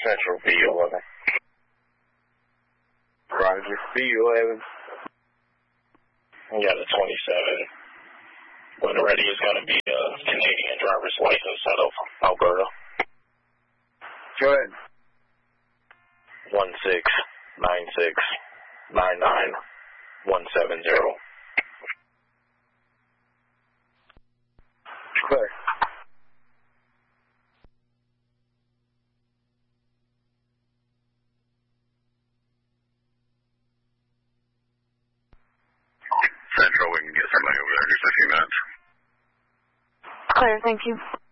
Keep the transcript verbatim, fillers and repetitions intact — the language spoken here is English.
Central, B eleven. Roger, B eleven. You got a twenty-seven. When ready is going to be a Canadian driver's license out of Alberta. Go ahead. One six nine six nine nine one seven zero. Clear. Central, we can get somebody over there in just a few minutes. Clear, thank you.